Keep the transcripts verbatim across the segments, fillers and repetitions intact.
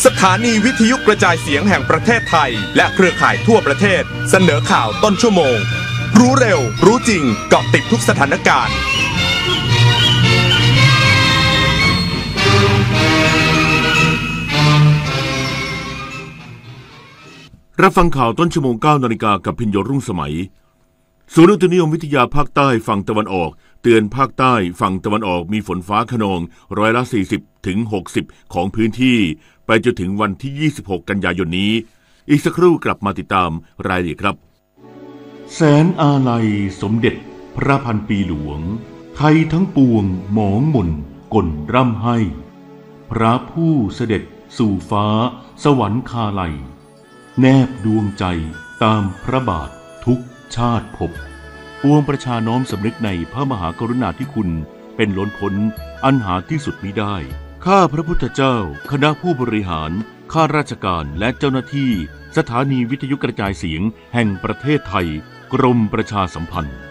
สถานีวิทยุกระจายเสียงแห่งประเทศไทยและเครือข่ายทั่วประเทศเสนอข่าวต้นชั่วโมงรู้เร็วรู้จริงเกาะติดทุกสถานการณ์รับฟังข่าวต้นชั่วโมงเก้านาฬิกากับพิญโยรุ่งสมัยศูนย์อุตุนิยมวิทยาภาคใต้ฝั่งตะวันออกเตือนภาคใต้ฝั่งตะวันออกมีฝนฟ้าคะนองร้อยละสี่สิบถึงหกสิบของพื้นที่ไปจนถึงวันที่ยี่สิบหกกันยายนนี้อีกสักครู่กลับมาติดตามรายละเอียดครับแสนอาลัยสมเด็จพระพันปีหลวงไทยทั้งปวงหมองหม่นก่นร่ำให้พระผู้เสด็จสู่ฟ้าสวรรคาลัยแนบดวงใจตามพระบาททุกชาติภพปวงประชาน้อมสำนึกในพระมหากรุณาธิคุณเป็นล้นพ้นอันหาที่สุดมิได้ข้าพระพุทธเจ้าคณะผู้บริหารข้าราชการและเจ้าหน้าที่สถานีวิทยุกระจายเสียงแห่งประเทศไทยกรมประชาสัมพันธ์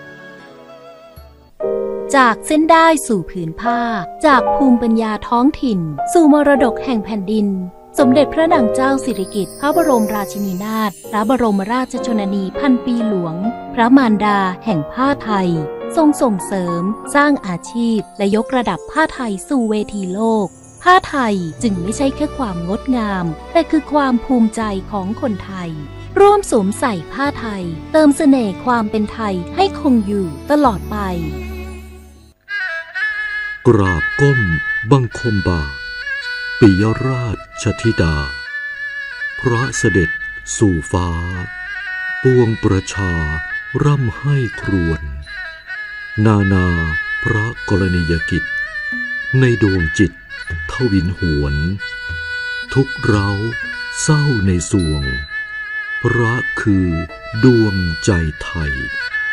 จากเส้นได้สู่ผืนผ้าจากภูมิปัญญาท้องถิ่นสู่มรดกแห่งแผ่นดินสมเด็จพระนางเจ้าสิริกิติ์พระบรมราชินีนาถพระบรมราชชนนีพันปีหลวงพระมารดาแห่งผ้าไทยทรงส่งเสริมสร้างอาชีพและยกระดับผ้าไทยสู่เวทีโลกผ้าไทยจึงไม่ใช่แค่ความงดงามแต่คือความภูมิใจของคนไทยร่วมสวมใส่ผ้าไทยเติมเสน่ห์ความเป็นไทยให้คงอยู่ตลอดไปกราบก้มบังคมบาทปิยราชธิดาพระเสด็จสู่ฟ้าปวงประชาร่ำให้ครวญนานาพระกรณียกิจในดวงจิตทวินหวนทุกเร้าเศร้าในสวงพระคือดวงใจไทย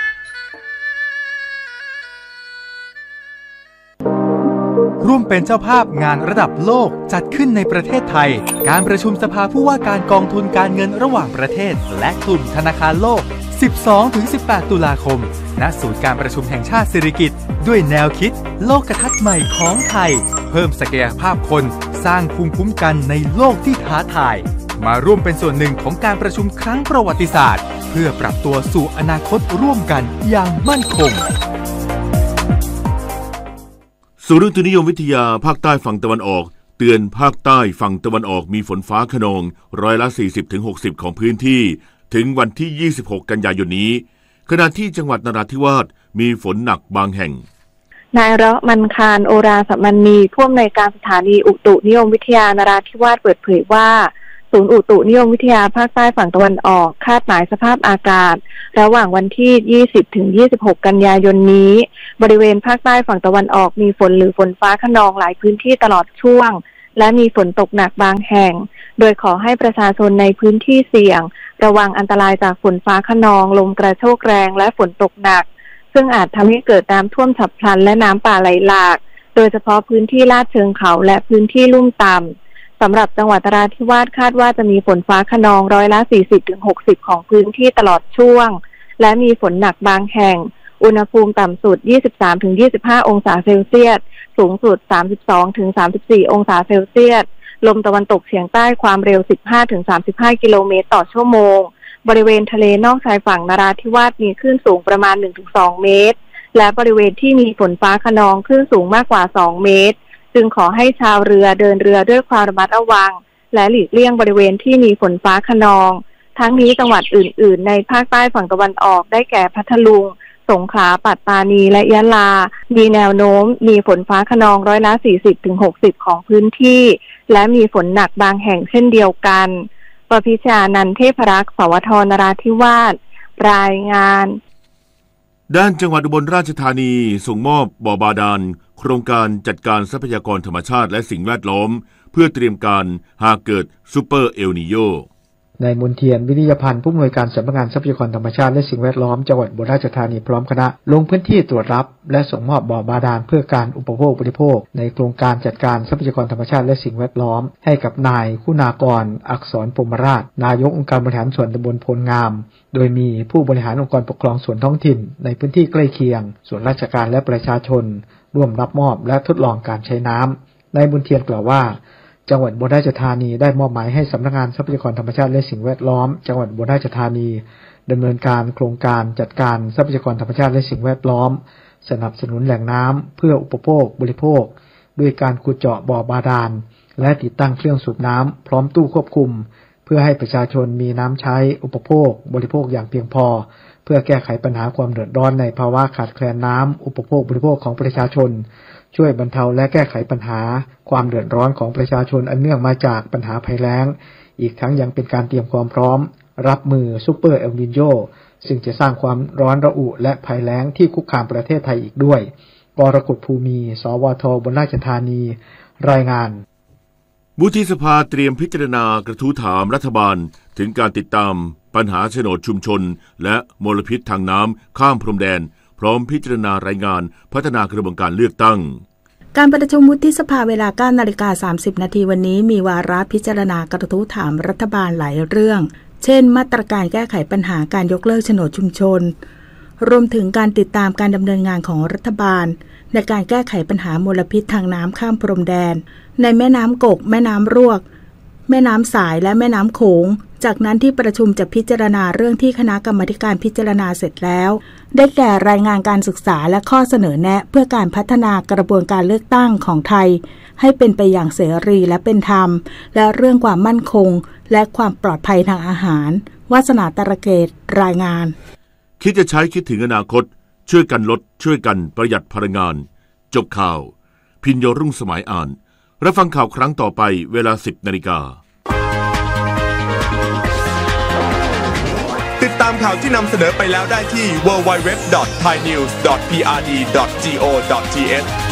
ร่วมเป็นเจ้าภาพงานระดับโลกจัดขึ้นในประเทศไทยการประชุมสภาผู้ว่าการกองทุนการเงินระหว่างประเทศและกลุ่มธนาคารโลก สิบสองถึงสิบแปด ตุลาคมณศูนย์การประชุมแห่งชาติสิริกิติ์ด้วยแนวคิดโลกทัศน์ใหม่ของไทยเพิ่มศักยภาพคนสร้างภูมิคุ้มกันในโลกที่ท้าทายมาร่วมเป็นส่วนหนึ่งของการประชุมครั้งประวัติศาสตร์เพื่อปรับตัวสู่อนาคตร่วมกันอย่างมั่นคงศูนย์อุตุนิยมวิทยาภาคใต้ฝั่งตะวันออกเตือนภาคใต้ฝั่งตะวันออกมีฝนฟ้าคะนองร้อยละ สี่สิบถึงหกสิบ ของพื้นที่ถึงวันที่ยี่สิบหกกันยายนนี้ขณะที่จังหวัดนราธิวาสมีฝนหนักบางแห่งนายเราะห์มันคารโอราสัมมันนีผู้อำนวยการสถานีอุตุนิยมวิทยานราธิวาสเปิดเผยว่าศูนย์อุตุนิยมวิทยาภาคใต้ฝั่งตะวันออกคาดหมายสภาพอากาศระหว่างวันที่ยี่สิบถึงยี่สิบหกกันยายนนี้บริเวณภาคใต้ฝั่งตะวันออกมีฝนหรือฝนฟ้าคะนองหลายพื้นที่ตลอดช่วงและมีฝนตกหนักบางแห่งโดยขอให้ประชาชนในพื้นที่เสี่ยงระวังอันตรายจากฝนฟ้าคะนองลมกระโชกแรงและฝนตกหนักซึ่งอาจทำให้เกิดน้ำท่วมฉับพลันและน้ำป่าไหลหลากโดยเฉพาะพื้นที่ลาดเชิงเขาและพื้นที่ลุ่มต่ำสำหรับจังหวัดนราธิวาสคาดว่าจะมีฝนฟ้าคะนองร้อยละ สี่สิบถึงหกสิบ ของพื้นที่ตลอดช่วงและมีฝนหนักบางแห่งอุณหภูมิต่ำสุด ยี่สิบสามถึงยี่สิบห้า องศาเซลเซียสสูงสุด สามสิบสองถึงสามสิบสี่ องศาเซลเซียสลมตะวันตกเฉียงใต้ความเร็ว สิบห้าถึงสามสิบห้า กิโลเมตรต่อชั่วโมงบริเวณทะเลนอกชายฝั่งนราธิวาสมีคลื่นสูงประมาณ หนึ่งถึงสอง เมตรและบริเวณที่มีฝนฟ้าคะนองคลื่นสูงมากกว่าสองเมตรจึงขอให้ชาวเรือเดินเรือด้วยความระมัดระวังและหลีกเลี่ยงบริเวณที่มีฝนฟ้าคะนองทั้งนี้จังหวัดอื่นๆในภาคใต้ฝั่งตะวันออกได้แก่พัทลุงสงขลาปัตตานีและยะลามีแนวโน้มมีฝนฟ้าคะนองร้อยละ สี่สิบถึงหกสิบ ของพื้นที่และมีฝนหนักบางแห่งเช่นเดียวกันประพิชานันท์เทพรักษ์สวทนราธิวาสรายงานด้านจังหวัดอุบลราชธานีส่งมอบบ่อบาดาลโครงการจัดการทรัพยากรธรรมชาติและสิ่งแวดล้อมเพื่อเตรียมการหากเกิดซูเปอร์เอลนีโญนายมนเทียนวิริยพันธ์ผู้อำนวยการสำนักงานทรัพยากรธรรมชาติและสิ่งแวดล้อมจังหวัดอุบลราชธานีพร้อมคณะลงพื้นที่ตรวจรับและส่งมอบบ่อบาดาลเพื่อการอุปโภคบริโภคในโครงการจัดการทรัพยากรธรรมชาติและสิ่งแวดล้อมให้กับนายคุณากรอักษรพรหมราชนายกองค์การบริหารส่วนตำบลโพลงามโดยมีผู้บริหารองค์กรปกครองส่วนท้องถิ่นในพื้นที่ใกล้เคียงส่วนราชการและประชาชนร่วมรับมอบและทดลองการใช้น้ำนายบุญเทียนกล่าวว่าจังหวัดอุบลราชธานีได้มอบหมายให้สำนักงานทรัพยากรธรรมชาติและสิ่งแวดล้อมจังหวัดอุบลราชธานีดำเนินการโครงการจัดการทรัพยากรธรรมชาติและสิ่งแวดล้อมสนับสนุนแหล่งน้ำเพื่ออุปโภคบริโภคด้วยการขุดเจาะบ่อบาดาลและติดตั้งเครื่องสูบน้ำพร้อมตู้ควบคุมเพื่อให้ประชาชนมีน้ำใช้อุปโภคบริโภคอย่างเพียงพอเพื่อแก้ไขปัญหาความเดือดร้อนในภาวะขาดแคลนน้ำอุปโภคบริโภคของประชาชนช่วยบรรเทาและแก้ไขปัญหาความเดือดร้อนของประชาชนอันเนื่องมาจากปัญหาภัยแล้งอีกทั้งยังเป็นการเตรียมความพร้อมรับมือซุปเปอร์เอลนิโญซึ่งจะสร้างความร้อนระอุและภัยแล้งที่คุกคามประเทศไทยอีกด้วยกรกฎภูมิสวทอุบลราชธานีรายงานวุฒิสภาเตรียมพิจารณากระทู้ถามรัฐบาลถึงการติดตามปัญหาโฉนดชุมชนและมลพิษทางน้ำข้ามพรมแดนพร้อมพิจารณารายงานพัฒนากระบวนการเลือกตั้งการประชุมวุฒิสภาเวลา เก้านาฬิกาสามสิบนาทีวันนี้มีวาระพิจารณากระทู้ถามรัฐบาลหลายเรื่องเช่นมาตรการแก้ไขปัญหาการยกเลิกโฉนดชุมชนรวมถึงการติดตามการดำเนินงานของรัฐบาลในการแก้ไขปัญหามลพิษทางน้ำข้ามพรมแดนในแม่น้ำกกแม่น้ำรวกแม่น้ำสายและแม่น้ำโขงจากนั้นที่ประชุมจะพิจารณาเรื่องที่คณะกรรมาธิการพิจารณาเสร็จแล้วได้แก่รายงานการศึกษาและข้อเสนอแนะเพื่อการพัฒนากระบวนการเลือกตั้งของไทยให้เป็นไปอย่างเสรีและเป็นธรรมและเรื่องความมั่นคงและความปลอดภัยทางอาหารวาสนาตระเกตรายงานคิดจะใช้คิดถึงอนาคตช่วยกันลดช่วยกันประหยัดพลังงานจบข่าวพิญโยรุ่งสมัยอ่านรับฟังข่าวครั้งต่อไปเวลา สิบนาฬิกาติดตามข่าวที่นำเสนอไปแล้วได้ที่ ดับเบิลยู ดับเบิลยู ดับเบิลยู ดอท ไทยนิวส์ ดอท พี อาร์ ดี ดอท จี โอ ดอท ที เอช